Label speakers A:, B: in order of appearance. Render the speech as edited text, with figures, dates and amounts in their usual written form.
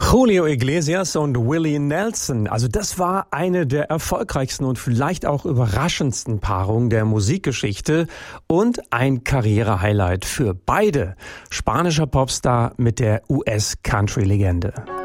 A: Julio Iglesias und Willie Nelson, also das war eine der erfolgreichsten und vielleicht auch überraschendsten Paarungen der Musikgeschichte und ein Karrierehighlight für beide. Spanischer Popstar mit der US-Country-Legende.